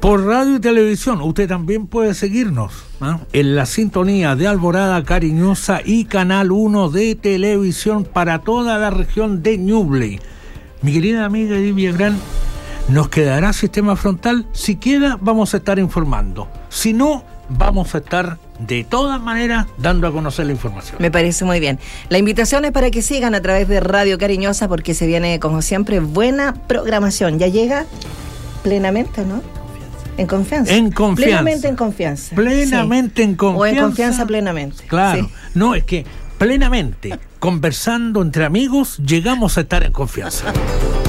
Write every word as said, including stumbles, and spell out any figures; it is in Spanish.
Por radio y televisión. Usted también puede seguirnos, ¿eh? en la sintonía de Alborada Cariñosa y Canal uno de televisión para toda la región de Ñuble. Mi querida amiga Edith Villagrán, ¿nos quedará sistema frontal? Si queda, vamos a estar informando. Si no, vamos a estar de todas maneras dando a conocer la información. Me parece muy bien. La invitación es para que sigan a través de Radio Cariñosa, porque se viene, como siempre, buena programación. Ya llega plenamente, ¿no? En confianza. En confianza. Plenamente en confianza. Plenamente sí. en confianza. O en confianza plenamente. Claro. Sí. No, es que plenamente, conversando entre amigos, llegamos a estar en confianza.